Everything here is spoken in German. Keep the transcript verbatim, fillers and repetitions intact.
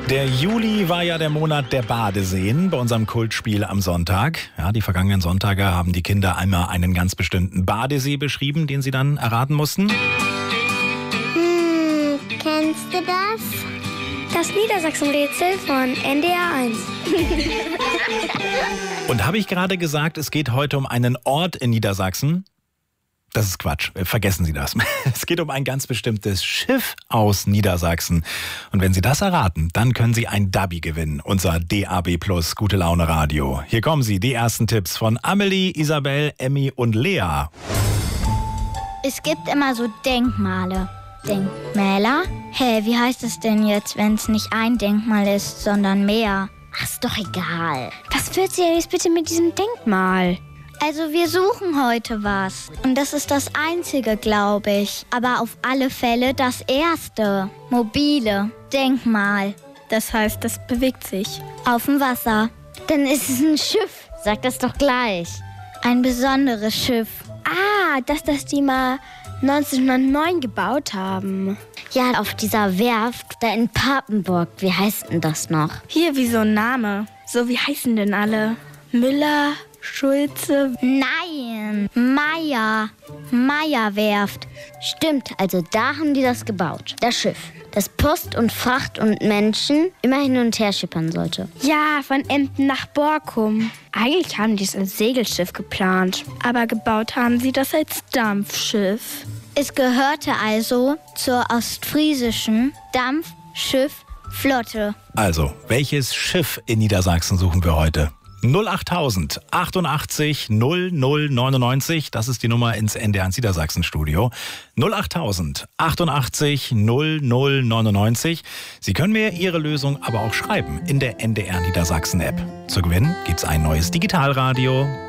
Der Juli war ja der Monat der Badeseen bei unserem Kultspiel am Sonntag. Ja, die vergangenen Sonntage haben die Kinder einmal einen ganz bestimmten Badesee beschrieben, den sie dann erraten mussten. Hm, kennst du das? Das Niedersachsen-Rätsel von N D R eins. Und habe ich gerade gesagt, es geht heute um einen Ort in Niedersachsen? Das ist Quatsch. Vergessen Sie das. Es geht um ein ganz bestimmtes Schiff aus Niedersachsen. Und wenn Sie das erraten, dann können Sie ein Dabi gewinnen. Unser D A B Plus Gute Laune Radio. Hier kommen sie, die ersten Tipps von Amelie, Isabel, Emmy und Lea. Es gibt immer so Denkmale. Denkmäler? Hä, wie heißt es denn jetzt, wenn es nicht ein Denkmal ist, sondern mehr? Ach, ist doch egal. Was wird sie jetzt bitte mit diesem Denkmal? Also wir suchen heute was. Und das ist das Einzige, glaube ich. Aber auf alle Fälle das Erste. Mobile Denkmal. Das heißt, das bewegt sich. Auf dem Wasser. Dann ist es ein Schiff. Sag das doch gleich. Ein besonderes Schiff. Ah, dass das die mal neunzehnhundertneun gebaut haben. Ja, auf dieser Werft da in Papenburg. Wie heißt denn das noch? Hier wie so ein Name. So, wie heißen denn alle? Müller, Schulze. Nein, Meier. Meierwerft. Stimmt, also da haben die das gebaut. Das Schiff, das Post und Fracht und Menschen immer hin und her schippern sollte. Ja, von Emden nach Borkum. Eigentlich haben die es als Segelschiff geplant, aber gebaut haben sie das als Dampfschiff. Es gehörte also zur ostfriesischen Dampfschifflotte. Also, welches Schiff in Niedersachsen suchen wir heute? null achttausend achtundachtzig null null neunundneunzig, das ist die Nummer ins N D R eins Niedersachsen Studio. null achttausend achtundachtzig null null neunundneunzig. Sie können mir Ihre Lösung aber auch schreiben in der N D R Niedersachsen App. Zu gewinnen gibt's ein neues Digitalradio.